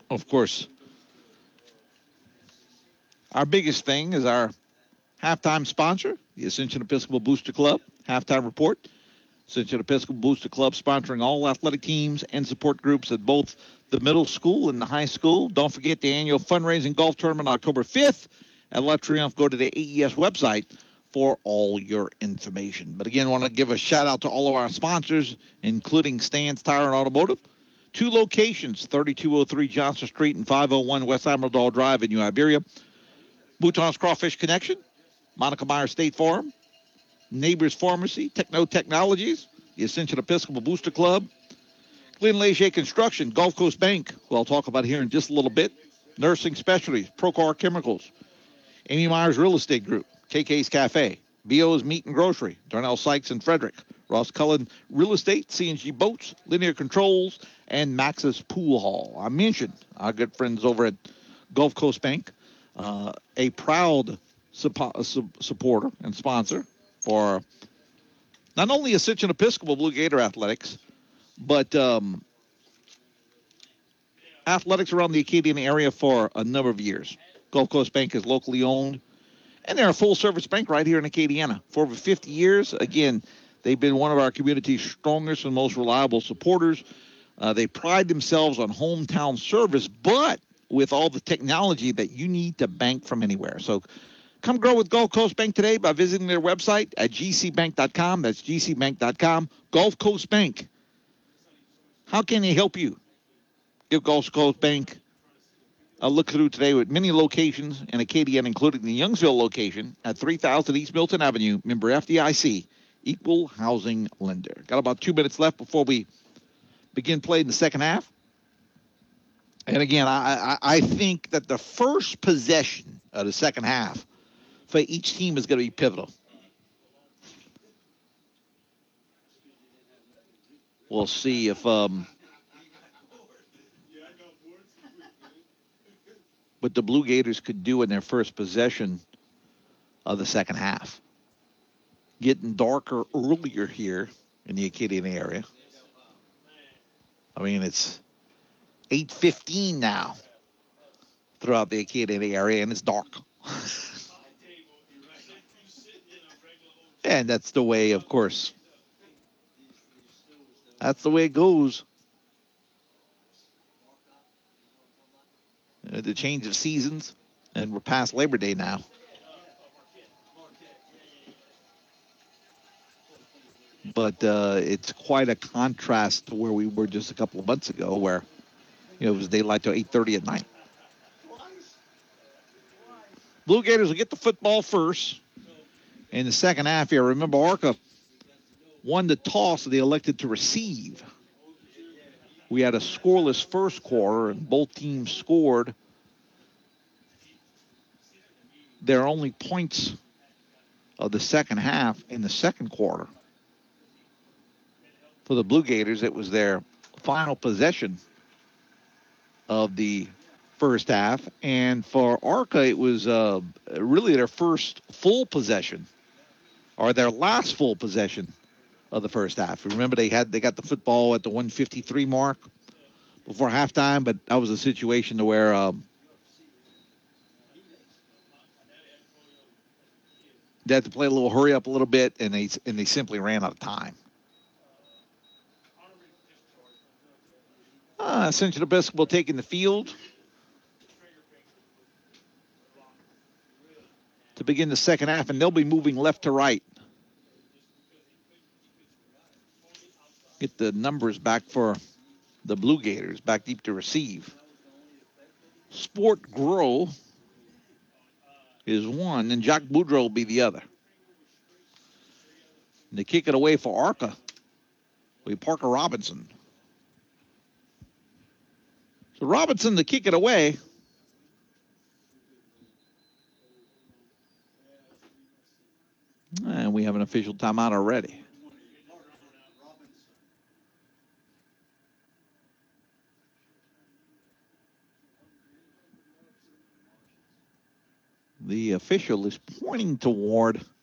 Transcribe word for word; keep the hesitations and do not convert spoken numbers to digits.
Of course, our biggest thing is our halftime sponsor, the Ascension Episcopal Booster Club halftime report. Ascension Episcopal Booster Club sponsoring all athletic teams and support groups at both the middle school and the high school. Don't forget the annual fundraising golf tournament October fifth at La Triomphe. Go to the A E S website for all your information. But again, I want to give a shout out to all of our sponsors, including Stan's Tire and Automotive. Two locations, thirty-two oh three Johnson Street and five oh one West Admiral Drive in New Iberia. Bouton's Crawfish Connection, Monica Meyer State Farm, Neighbors Pharmacy, Techno Technologies, the Ascension Episcopal Booster Club, Glenn Leger Construction, Gulf Coast Bank, who I'll talk about here in just a little bit, Nursing Specialties, Procar Chemicals, Amy Myers Real Estate Group, K K's Cafe, B O's Meat and Grocery, Darnell Sykes and Frederick, Ross Cullen Real Estate, C and G Boats, Linear Controls, and Max's Pool Hall. I mentioned our good friends over at Gulf Coast Bank, uh, a proud suppo- su- supporter and sponsor for not only Ascension Episcopal Blue Gator Athletics, but um, athletics around the Acadian area for a number of years. Gulf Coast Bank is locally owned, and they're a full-service bank right here in Acadiana. For over fifty years, again, they've been one of our community's strongest and most reliable supporters. Uh, they pride themselves on hometown service, but with all the technology that you need to bank from anywhere. So come grow with Gulf Coast Bank today by visiting their website at g c bank dot com. That's g c bank dot com. Gulf Coast Bank. How can they help you? Give Gulf Coast Bank a look through today with many locations in Acadiana, including the Youngsville location at three thousand East Milton Avenue, member F D I C, Equal Housing Lender. Got about two minutes left before we begin playing the second half. And again, I, I, I think that the first possession of the second half for each team is going to be pivotal. We'll see if um, what the Blue Gators could do in their first possession of the second half. Getting darker earlier here in the Acadian area. I mean, it's eight fifteen now throughout the Acadian area, and it's dark. And that's the way, of course, that's the way it goes. Uh, the change of seasons, and we're past Labor Day now. But uh, it's quite a contrast to where we were just a couple of months ago, where you know it was daylight till eight thirty at night. Blue Gators will get the football first in the second half here. Remember, Arca won the toss, so they elected to receive. We had a scoreless first quarter, and both teams scored their only points of the second half in the second quarter. For the Blue Gators, it was their final possession of the first half. And for Arca, it was uh, really their first full possession, or their last full possession of the first half. Remember, they had they got the football at the one fifty-three mark before halftime, but that was a situation to where um, they had to play a little hurry up a little bit, and they and they simply ran out of time. Uh, Ascension Episcopal taking the field to begin the second half, and they'll be moving left to right. Get the numbers back for the Blue Gators, back deep to receive. Sport Grow is one, and Jack Boudreau will be the other. And they kick it away for Arca. We Parker Robinson. So Robinson to kick it away. And we have an official timeout already. The official is pointing toward